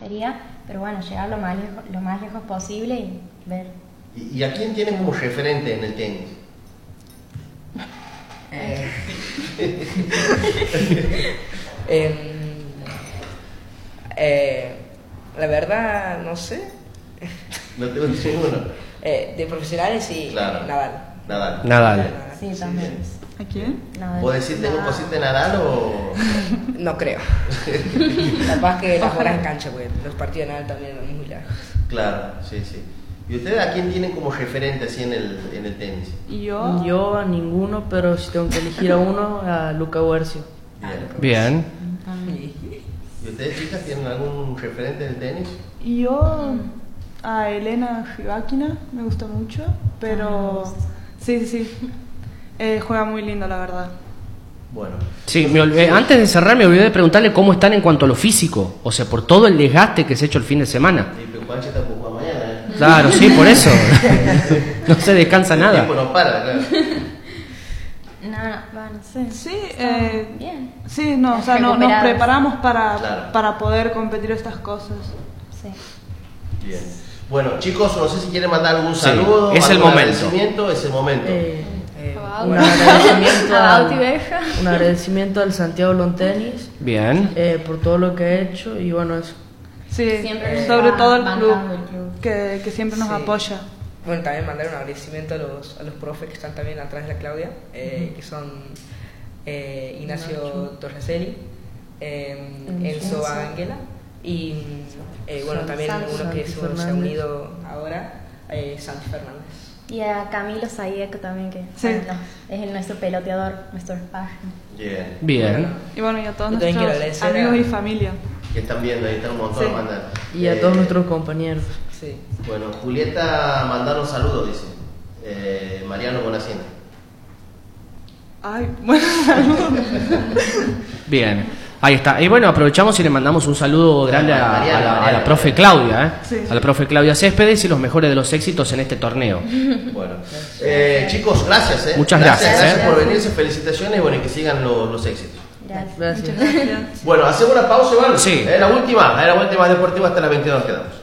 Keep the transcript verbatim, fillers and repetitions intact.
sería, pero bueno, llegar lo más lejos, lo más lejos posible y ver. ¿Y, y a quién tienen como referente en el tenis? Eh. eh, eh, la verdad, no sé. No tengo ninguno. Eh, de profesionales sí, Claro. eh, Nadal. Nadal. Nadal. Sí, también. ¿A quién? Nadal. ¿Puedo decir tengo un cosito de Nadal o...? No creo. Capaz que las horas en cancha, güey. Los partidos de Nadal también eran muy largos. Claro, sí, sí. ¿Y ustedes a quién tienen como referente así en el, en el tenis? ¿Y yo? Yo a ninguno, pero si tengo que elegir a uno, a Luca Huercio. Bien. Bien. ¿Y ustedes, chicas, tienen algún referente en el tenis? Y yo a Elena Rybakina me gusta mucho, pero sí, sí, sí. Eh, juega muy lindo, la verdad. Bueno. Sí, me olvidé- antes de cerrar me olvidé de preguntarle cómo están en cuanto a lo físico, o sea, por todo el desgaste que se ha hecho el fin de semana. Y pero Juanchi tampoco juega mañana, ¿eh? Claro, sí, por eso. No se descansa El nada. tiempo no para, claro. No, no, bueno, sí. Sí, Está eh, bien. sí, no, o sea, no, nos Recuperados. preparamos para, Claro. para poder competir estas cosas. Sí. Bien. Bueno, chicos, no sé si quieren mandar algún Sí, saludo, es el algún momento. agradecimiento, es el momento. Eh, Eh, un agradecimiento A al, Bauti Beja. un agradecimiento al Santiago Lawn Tennis Bien. eh, por todo lo que ha hecho y bueno, eso. Sí, Siempre sobre nos todo el va club, bancando el club. que, que siempre nos Sí. apoya. Bueno, también mandar un agradecimiento a los, a los profes que están también atrás de la Claudia, eh, que son eh, Ignacio Torreselli, eh, Enzo Ángela y eh, bueno, también Santi uno que se, bueno, se ha Fernández. unido ahora, eh, Santi Fernández. Y a Camilo Saieco también, que Sí. bueno, es el, nuestro peloteador, nuestro sparring. Bien. Bien. Y bueno, y a todos Yo también quiero nuestros agradecer amigos a- y familia. Que están viendo, ahí están un montón Sí. mandando. Y a Eh, todos nuestros compañeros. Sí. Bueno, Julieta mandaron saludos, dice. Eh, Mariano Bonacina. Ay, bueno, saludos. Bien. Ahí está. Y bueno, aprovechamos y le mandamos un saludo grande a, Mariana, a la, a la Mariana. profe Claudia, ¿eh? Sí. A la profe Claudia Céspedes y los mejores de los éxitos en este torneo. Bueno, eh, chicos, gracias, ¿eh? Muchas gracias, Gracias ¿eh? por venirse, felicitaciones y bueno, y que sigan los, los éxitos. Gracias. Gracias. Muchas gracias. Bueno, hacemos una pausa, Iván. Sí. Es la última, es la última deportiva hasta las veintidós nos quedamos.